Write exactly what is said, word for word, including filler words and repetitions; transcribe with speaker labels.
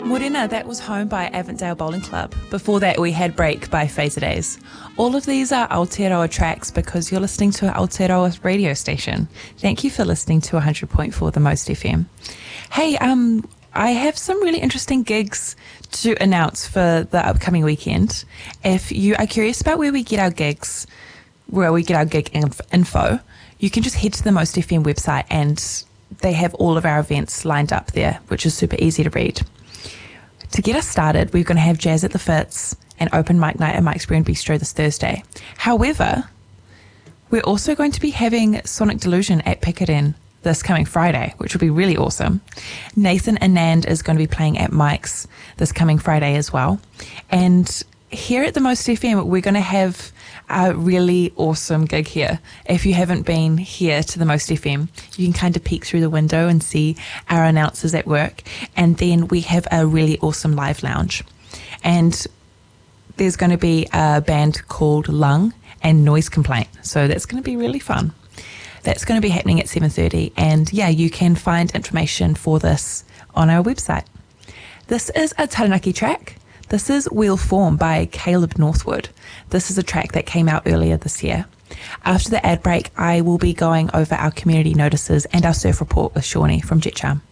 Speaker 1: Morena, that was Home by Avondale Bowling Club. Before that, we had Break by Phaser Days. All of these are Aotearoa tracks because you're listening to Aotearoa radio station. Thank you for listening to one hundred point four The Most F M. Hey, um, I have some really interesting gigs to announce for the upcoming weekend. If you are curious about where we get our gigs, where we get our gig inf- info, you can just head to the Most F M website and they have all of our events lined up there, which is super easy to read. To get us started, we're going to have Jazz at the Fitz and open mic night at Mike's Brew and Bistro this Thursday. However, we're also going to be having Sonic Delusion at Pickering this coming Friday, which will be really awesome. Nathan Anand is going to be playing at Mike's this coming Friday as well. And here at the Most F M, we're going to have a really awesome gig here. If you haven't been here to the Most F M, you can kind of peek through the window and see our announcers at work. And then we have a really awesome live lounge. And there's going to be a band called Lung and Noise Complaint. So that's going to be really fun. That's going to be happening at seven thirty. And yeah, you can find information for this on our website. This is a Taranaki track. This is Wheel Form by Caleb Northwood. This is a track that came out earlier this year. After the ad break, I will be going over our community notices and our surf report with Shawnee from Jet Charm.